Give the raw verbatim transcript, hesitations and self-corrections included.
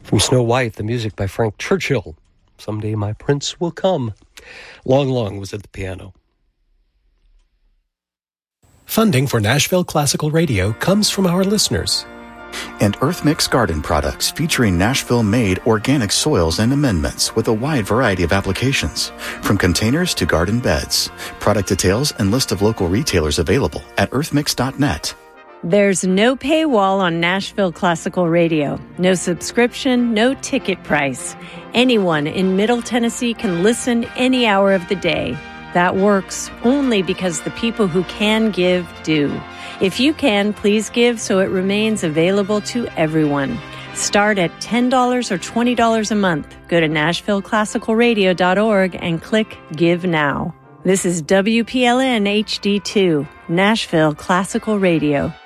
From Snow White, the music by Frank Churchill. Someday My Prince Will Come. Long Long was at the piano. Funding for Nashville Classical Radio comes from our listeners. And Earth Mix Garden products featuring Nashville-made organic soils and amendments with a wide variety of applications, from containers to garden beds. Product details and list of local retailers available at earth mix dot net. There's no paywall on Nashville Classical Radio. No subscription, no ticket price. Anyone in Middle Tennessee can listen any hour of the day. That works only because the people who can give do. If you can, please give so it remains available to everyone. Start at ten dollars or twenty dollars a month. Go to nashville classical radio dot org and click Give Now. This is W P L N H D two, Nashville Classical Radio.